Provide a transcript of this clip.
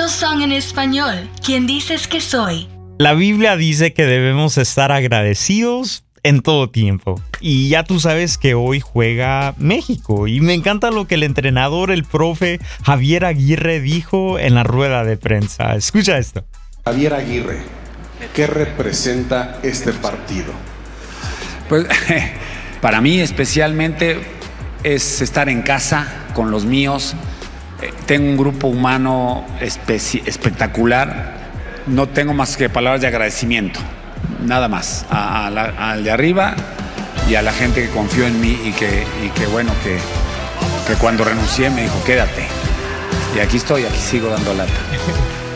Hillsong en español. ¿Quién dices que soy? La Biblia dice que debemos estar agradecidos en todo tiempo. Y ya tú sabes que hoy juega México. Y me encanta lo que el entrenador, el profe Javier Aguirre, dijo en la rueda de prensa. Escucha esto. Javier Aguirre, ¿qué representa este partido? Pues para mí especialmente es estar en casa con los míos. Tengo un grupo humano espectacular. No tengo más que palabras de agradecimiento. Nada más. Al de arriba y a la gente que confió en mí y que cuando renuncié me dijo, quédate. Y aquí estoy, aquí sigo dando lata.